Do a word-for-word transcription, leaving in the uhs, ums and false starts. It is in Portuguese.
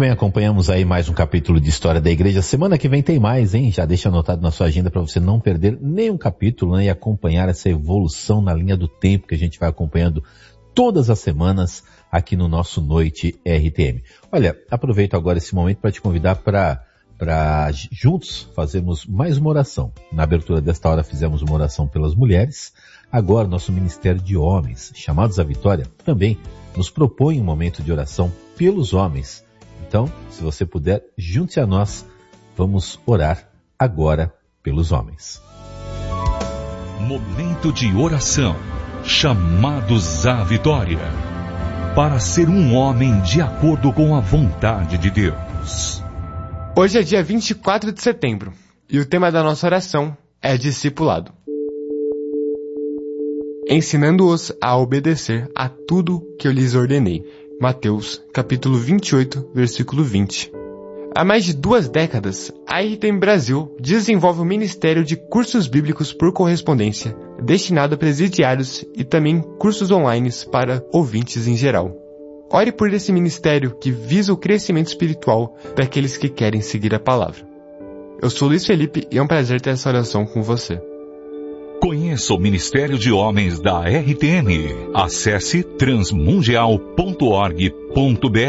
bem, acompanhamos aí mais um capítulo de História da Igreja. Semana que vem tem mais, hein? Já deixa anotado na sua agenda para você não perder nenhum capítulo, né? E acompanhar essa evolução na linha do tempo que a gente vai acompanhando todas as semanas aqui no nosso Noite R T M. Olha, aproveito agora esse momento para te convidar para para juntos fazermos mais uma oração. Na abertura desta hora fizemos uma oração pelas mulheres. Agora nosso Ministério de Homens, chamados à Vitória, também nos propõe um momento de oração pelos homens. Então, se você puder, junte-se a nós. Vamos orar agora pelos homens. Momento de oração. Chamados à vitória. Para ser um homem de acordo com a vontade de Deus. Hoje é dia vinte e quatro de setembro e o tema da nossa oração é discipulado. Ensinando-os a obedecer a tudo que eu lhes ordenei. Mateus, capítulo vinte e oito, versículo vinte. Há mais de duas décadas, a R T M Brasil desenvolve um ministério de cursos bíblicos por correspondência, destinado a presidiários e também cursos online para ouvintes em geral. Ore por esse ministério que visa o crescimento espiritual daqueles que querem seguir a palavra. Eu sou Luiz Felipe e é um prazer ter essa oração com você. Conheça o Ministério de Homens da R T M. Acesse transmundial ponto org ponto br.